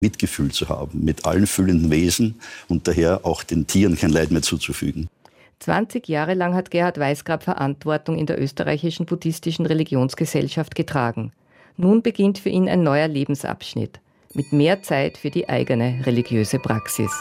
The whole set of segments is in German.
Mitgefühl zu haben mit allen fühlenden Wesen und daher auch den Tieren kein Leid mehr zuzufügen. 20 Jahre lang hat Gerhard Weisgrab Verantwortung in der österreichischen buddhistischen Religionsgesellschaft getragen. Nun beginnt für ihn ein neuer Lebensabschnitt mit mehr Zeit für die eigene religiöse Praxis.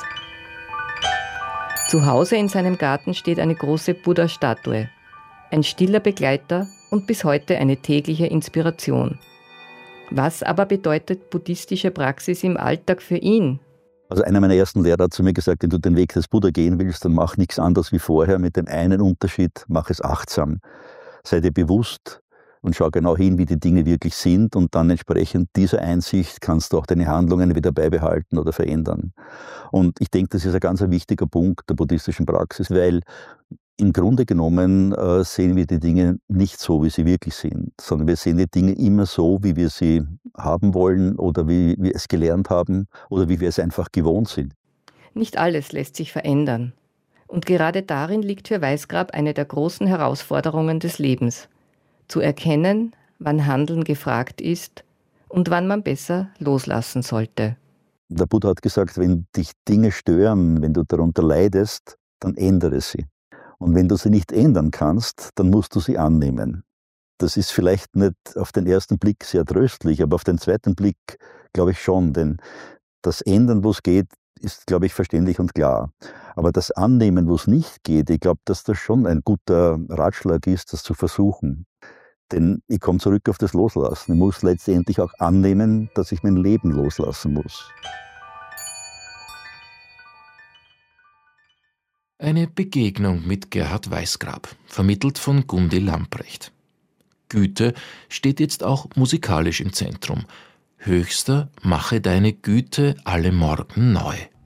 Zu Hause in seinem Garten steht eine große Buddha-Statue. Ein stiller Begleiter und bis heute eine tägliche Inspiration. Was aber bedeutet buddhistische Praxis im Alltag für ihn? Also einer meiner ersten Lehrer hat zu mir gesagt, wenn du den Weg des Buddha gehen willst, dann mach nichts anderes wie vorher, mit dem einen Unterschied, mach es achtsam. Sei dir bewusst und schau genau hin, wie die Dinge wirklich sind, und dann entsprechend dieser Einsicht kannst du auch deine Handlungen wieder beibehalten oder verändern. Und ich denke, das ist ein ganz wichtiger Punkt der buddhistischen Praxis, weil im Grunde genommen sehen wir die Dinge nicht so, wie sie wirklich sind, sondern wir sehen die Dinge immer so, wie wir sie haben wollen oder wie wir es gelernt haben oder wie wir es einfach gewohnt sind. Nicht alles lässt sich verändern. Und gerade darin liegt für Weisgrab eine der großen Herausforderungen des Lebens. Zu erkennen, wann Handeln gefragt ist und wann man besser loslassen sollte. Der Buddha hat gesagt, wenn dich Dinge stören, wenn du darunter leidest, dann ändere sie. Und wenn du sie nicht ändern kannst, dann musst du sie annehmen. Das ist vielleicht nicht auf den ersten Blick sehr tröstlich, aber auf den zweiten Blick glaube ich schon. Denn das Ändern, wo es geht, ist, glaube ich, verständlich und klar. Aber das Annehmen, wo es nicht geht, ich glaube, dass das schon ein guter Ratschlag ist, das zu versuchen. Denn ich komme zurück auf das Loslassen. Ich muss letztendlich auch annehmen, dass ich mein Leben loslassen muss. Eine Begegnung mit Gerhard Weisgrab, vermittelt von Gundi Lamprecht. Güte steht jetzt auch musikalisch im Zentrum. Höchster, mache deine Güte alle Morgen neu.